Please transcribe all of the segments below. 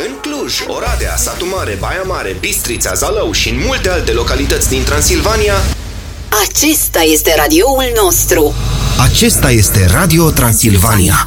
În Cluj, Oradea, Satu Mare, Baia Mare, Bistrița, Zalău și în multe alte localități din Transilvania, acesta este radioul nostru. Acesta este Radio Transilvania.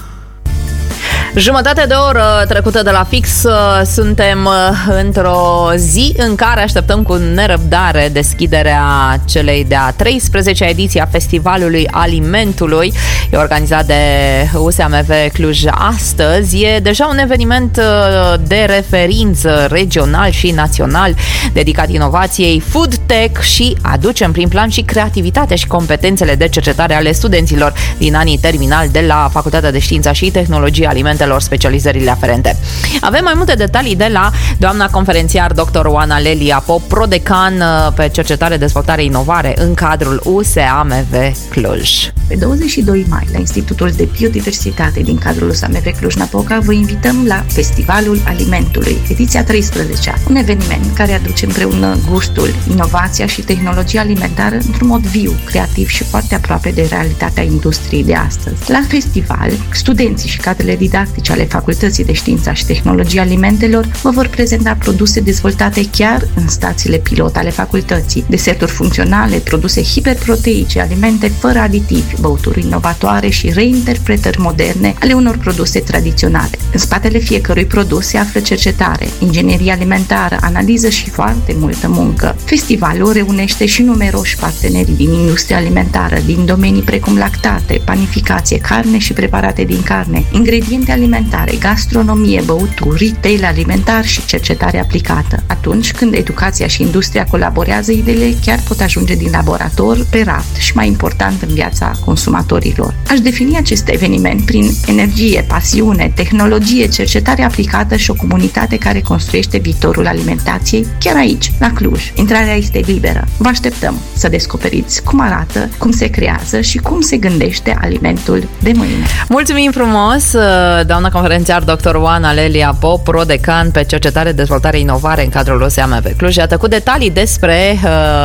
Jumătate de oră trecută de la fix, suntem într-o zi în care așteptăm cu nerăbdare deschiderea celei de-a 13-a ediție a Festivalului Alimentului. E organizat de USAMV Cluj astăzi. E deja un eveniment de referință regional și național dedicat inovației food tech și aduce în prim plan și creativitatea și competențele de cercetare ale studenților din anii terminali de la Facultatea de Știința și Tehnologie Alimentelor, specializările aferente. Avem mai multe detalii de la doamna conferențiar dr. Oana Lelia Pop, prodecan pe cercetare, dezvoltare, inovare în cadrul USAMV Cluj. Pe 22 mai, la Institutul de Biodiversitate din cadrul USAMV Cluj-Napoca, vă invităm la Festivalul Alimentului, ediția 13-a, un eveniment care aduce împreună gustul, inovația și tehnologia alimentară într-un mod viu, creativ și foarte aproape de realitatea industriei de astăzi. La festival, studenții și cadrele didactice ale Facultății de Știința și Tehnologie Alimentelor vă vor prezenta produse dezvoltate chiar în stațiile pilot ale facultății, deserturi funcționale, produse hiperproteice, alimente fără aditivi, băuturi inovatoare și reinterpretări moderne ale unor produse tradiționale. În spatele fiecărui produs se află cercetare, inginerie alimentară, analiză și foarte multă muncă. Festivalul reunește și numeroși parteneri din industria alimentară, din domenii precum lactate, panificație, carne și preparate din carne, ingrediente alimentare, gastronomie, băuturi, retail alimentar și cercetare aplicată. Atunci când educația și industria colaborează, ideile chiar pot ajunge din laborator pe raft și, mai important, în viața consumatorilor. Aș defini acest eveniment prin energie, pasiune, tehnologie, cercetare aplicată și o comunitate care construiește viitorul alimentației chiar aici, la Cluj. Intrarea este liberă. Vă așteptăm să descoperiți cum arată, cum se creează și cum se gândește alimentul de mâine. Mulțumim frumos, doamna conferențiar dr. Oana Lelia Pop, prodecan pe cercetare, dezvoltare, inovare în cadrul USAMV Cluj. Iată cu detalii despre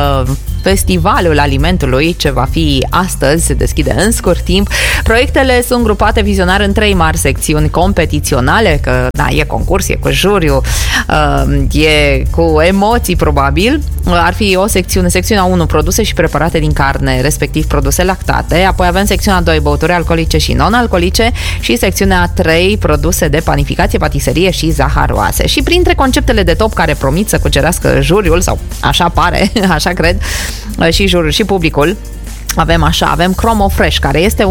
Festivalul Alimentului, ce va fi astăzi, se deschide în scurt timp. Proiectele sunt grupate vizionar în 3 mari secțiuni competiționale, că da, e concurs, e cu juriu, e cu emoții probabil. Ar fi o secțiune, secțiunea 1, produse și preparate din carne, respectiv produse lactate, apoi avem secțiunea 2, băuturi alcoolice și non-alcoolice și secțiunea 3, produse de panificație, patiserie și zaharoase. Și printre conceptele de top care promit să cucerească juriul, sau așa pare, așa cred, și juriul și publicul, avem Chromo Fresh, care este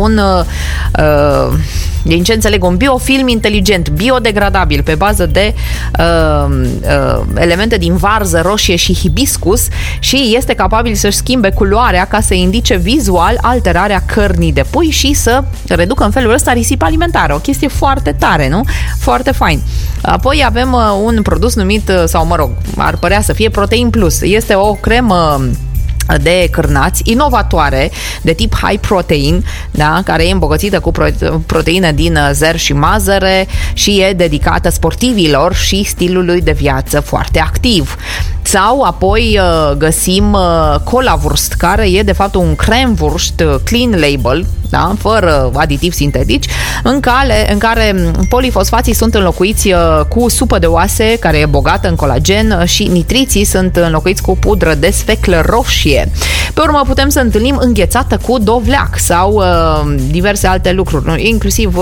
din ce înțeleg, un biofilm inteligent, biodegradabil, pe bază de elemente din varză, roșie și hibiscus și este capabil să-și schimbe culoarea ca să indice vizual alterarea cărnii de pui și să reducă în felul ăsta risipa alimentară. O chestie foarte tare, nu? Foarte fain. Apoi avem un produs numit, sau mă rog, ar părea să fie Protein Plus. Este o cremă de cârnați inovatoare de tip high protein, da, care e îmbogățită cu proteine din zer și mazăre și e dedicată sportivilor și stilului de viață foarte activ. Sau apoi găsim Colawurst, care e de fapt un cremwurst clean label, da, fără aditivi sintetici, în care polifosfații sunt înlocuiți cu supă de oase care e bogată în colagen și nitriții sunt înlocuiți cu pudră de sfeclă roșie. Pe urmă putem să întâlnim înghețată cu dovleac sau diverse alte lucruri, inclusiv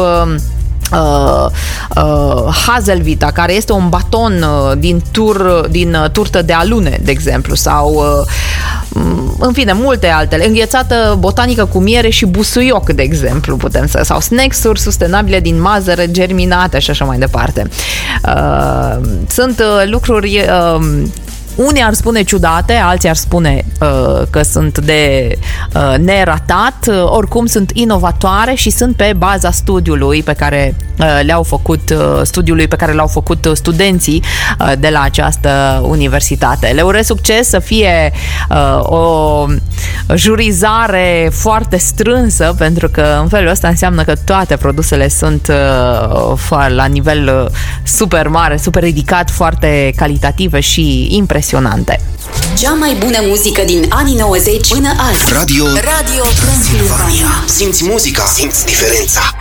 Hazelvita, care este un baton din turtă de alune, de exemplu, sau în fine, multe altele. Înghețată botanică cu miere și busuioc, de exemplu, sau snacks-uri sustenabile din mazăre germinate și așa mai departe. Sunt lucruri unii ar spune ciudate, alții ar spune că sunt de neratat, oricum sunt inovatoare și sunt pe baza studiului pe care l-au făcut studenții de la această universitate. Le urez succes, să fie o jurizare foarte strânsă, pentru că în felul ăsta înseamnă că toate produsele sunt la nivel super mare, super ridicat, foarte calitative și impresionante. Cea mai bună muzică din anii 90 până azi. Radio Transilvania. Simți muzica, simți diferența.